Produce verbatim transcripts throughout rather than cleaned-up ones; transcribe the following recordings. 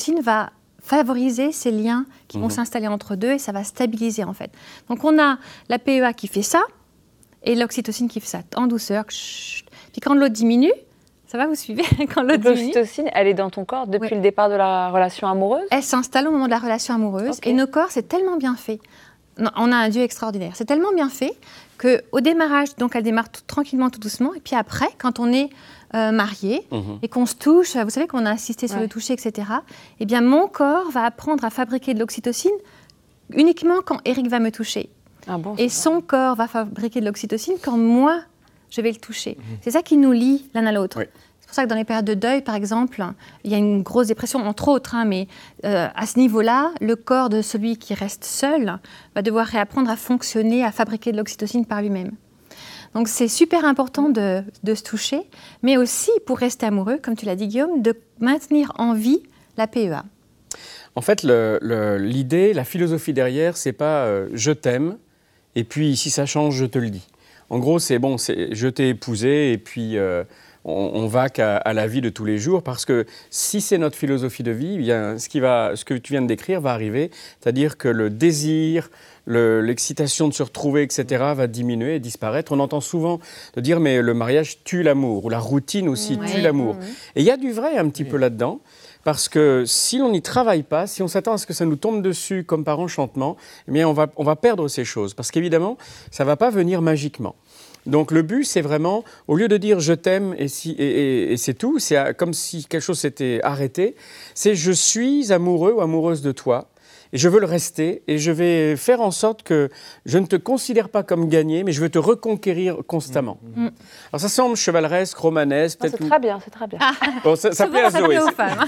l'oxytocine va favoriser ces liens qui mmh. vont s'installer entre deux et ça va stabiliser en fait. Donc on a la P E A qui fait ça et l'oxytocine qui fait ça en douceur. Chut. Puis quand l'autre diminue, ça va, vous suivez quand l'autre diminue, l'oxytocine, elle est dans ton corps depuis oui. le départ de la relation amoureuse? Elle s'installe au moment de la relation amoureuse okay. et nos corps, c'est tellement bien fait. Non, on a un Dieu extraordinaire. C'est tellement bien fait qu'au démarrage, donc elle démarre tout, tranquillement, tout doucement. Et puis après, quand on est euh, marié mmh. et qu'on se touche, vous savez qu'on a insisté sur ouais. le toucher, et cetera, eh bien mon corps va apprendre à fabriquer de l'oxytocine uniquement quand Eric va me toucher. Ah bon, et son bon. corps va fabriquer de l'oxytocine quand moi, je vais le toucher. Mmh. C'est ça qui nous lie l'un à l'autre. Oui. C'est pour ça que dans les périodes de deuil, par exemple, il y a une grosse dépression, entre autres, hein, mais euh, à ce niveau-là, le corps de celui qui reste seul va devoir réapprendre à fonctionner, à fabriquer de l'oxytocine par lui-même. Donc c'est super important de, de se toucher, mais aussi, pour rester amoureux, comme tu l'as dit Guillaume, de maintenir en vie la P E A. En fait, le, le, l'idée, la philosophie derrière, c'est pas euh, « je t'aime » et puis si ça change, je te le dis. En gros, c'est bon, c'est, je t'ai épousé et puis... Euh, on va qu'à à la vie de tous les jours, parce que si c'est notre philosophie de vie, eh bien, ce, qui va, ce que tu viens de décrire va arriver, c'est-à-dire que le désir, le, l'excitation de se retrouver, et cetera, va diminuer et disparaître. On entend souvent de dire, mais le mariage tue l'amour, ou la routine aussi oui. tue l'amour. Mmh. Et il y a du vrai un petit oui. peu là-dedans, parce que si on n'y travaille pas, si on s'attend à ce que ça nous tombe dessus comme par enchantement, eh bien, on va, on va perdre ces choses, parce qu'évidemment, ça ne va pas venir magiquement. Donc le but, c'est vraiment, au lieu de dire « je t'aime » et, si, et, et, et c'est tout, c'est comme si quelque chose s'était arrêté, c'est « je suis amoureux ou amoureuse de toi ». Et je veux le rester, et je vais faire en sorte que je ne te considère pas comme gagné, mais je veux te reconquérir constamment. Mmh. Alors ça semble chevaleresque, romanesque. Non, c'est très bien, c'est très bien. Ah. Bon, ça, ça plaît à Zoé.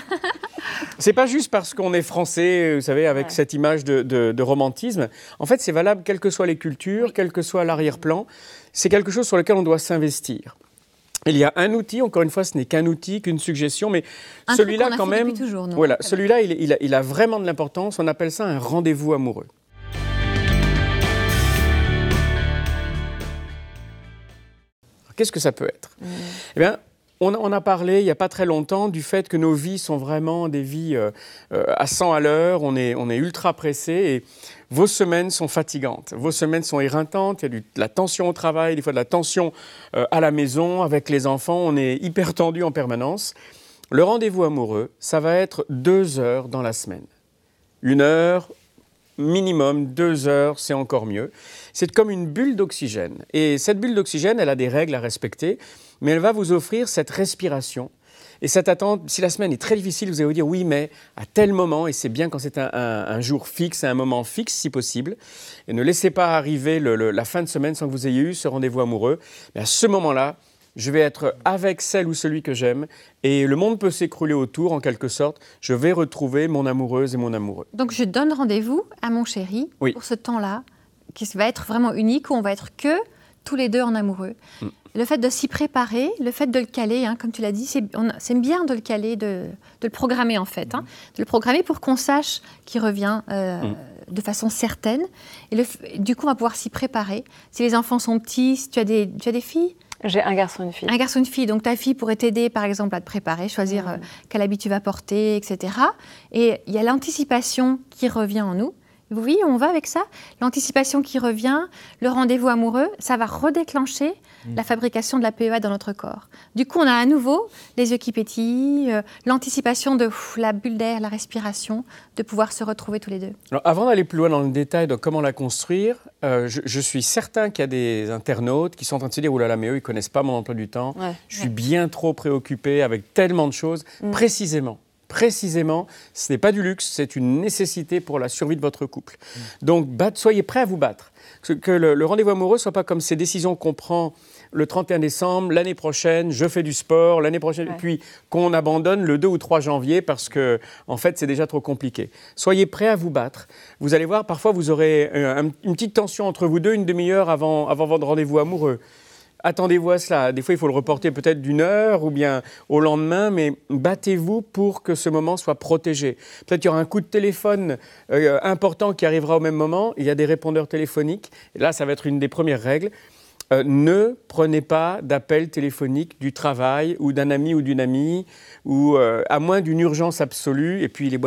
C'est pas juste parce qu'on est français, vous savez, avec ouais. cette image de, de, de romantisme. En fait, c'est valable quelles que soient les cultures, quel que soit l'arrière-plan. C'est quelque chose sur lequel on doit s'investir. Il y a un outil, encore une fois, ce n'est qu'un outil, qu'une suggestion, mais un celui-là, quand même, toujours, voilà, celui-là, il, il, a, il a vraiment de l'importance. On appelle ça un rendez-vous amoureux. Alors, qu'est-ce que ça peut être ? mmh. Eh bien, on a, on a parlé il n'y a pas très longtemps du fait que nos vies sont vraiment des vies euh, euh, à cent à l'heure. On est, on est ultra pressés et vos semaines sont fatigantes, vos semaines sont éreintantes, il y a du, de la tension au travail, des fois de la tension euh, à la maison, avec les enfants, on est hyper tendu en permanence. Le rendez-vous amoureux, ça va être deux heures dans la semaine. Une heure, minimum, deux heures, c'est encore mieux. C'est comme une bulle d'oxygène. Et cette bulle d'oxygène, elle a des règles à respecter, mais elle va vous offrir cette respiration. Et cette attente, si la semaine est très difficile, vous allez vous dire oui, mais à tel moment, et c'est bien quand c'est un, un, un jour fixe, un moment fixe si possible, et ne laissez pas arriver le, le, la fin de semaine sans que vous ayez eu ce rendez-vous amoureux. Mais à ce moment-là, je vais être avec celle ou celui que j'aime, et le monde peut s'écrouler autour en quelque sorte. Je vais retrouver mon amoureuse et mon amoureux. Donc je donne rendez-vous à mon chéri oui. pour ce temps-là, qui va être vraiment unique, où on va être que tous les deux en amoureux. Mm. Le fait de s'y préparer, le fait de le caler, hein, comme tu l'as dit, c'est, on, c'est bien de le caler, de, de le programmer en fait. Hein, de le programmer pour qu'on sache qu'il revient euh, mmh. de façon certaine. Et le, du coup, on va pouvoir s'y préparer. Si les enfants sont petits, si tu as des, tu as des filles ? J'ai un garçon et une fille. Un garçon et une fille. Donc ta fille pourrait t'aider, par exemple, à te préparer, choisir mmh. euh, quel habit tu vas porter, et cetera. Et il y a l'anticipation qui revient en nous. Vous voyez, on va avec ça. L'anticipation qui revient, le rendez-vous amoureux, ça va redéclencher mmh. la fabrication de la P E A dans notre corps. Du coup, on a à nouveau les yeux qui pétillent, euh, l'anticipation de ouf, la bulle d'air, la respiration, de pouvoir se retrouver tous les deux. Alors, avant d'aller plus loin dans le détail de comment la construire, euh, je, je suis certain qu'il y a des internautes qui sont en train de se dire « Oh là là, mais eux, ils ne connaissent pas mon emploi du temps. Ouais. Je suis ouais. bien trop préoccupé avec tellement de choses. Mmh. » Précisément. Précisément, ce n'est pas du luxe, c'est une nécessité pour la survie de votre couple. Mmh. Donc, bat, soyez prêts à vous battre. Que, que le, le rendez-vous amoureux ne soit pas comme ces décisions qu'on prend le trente et un décembre, l'année prochaine, je fais du sport, l'année prochaine, ouais. puis qu'on abandonne le deux ou trois janvier parce que, en fait, c'est déjà trop compliqué. Soyez prêts à vous battre. Vous allez voir, parfois, vous aurez un, une petite tension entre vous deux, une demi-heure avant, avant votre rendez-vous amoureux. Attendez-vous à cela. Des fois, il faut le reporter peut-être d'une heure ou bien au lendemain, mais battez-vous pour que ce moment soit protégé. Peut-être qu'il y aura un coup de téléphone euh, important qui arrivera au même moment. Il y a des répondeurs téléphoniques. Et là, ça va être une des premières règles. Euh, ne prenez pas d'appel téléphonique du travail ou d'un ami ou d'une amie, ou, euh, à moins d'une urgence absolue. Et puis, les